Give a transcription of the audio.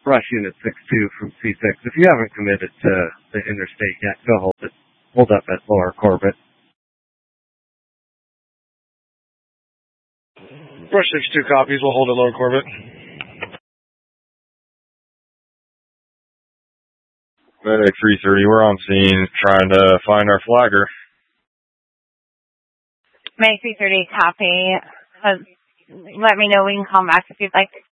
Rush Unit 6-2 from C6. If you haven't committed to the interstate yet, go hold it. Hold up at Lower Corbett. Rush 6-2 copies. We'll hold at Lower Corbett. Medic 330, we're on scene trying to find our flagger. Medic 330, copy. Let me know. We can call back if you'd like.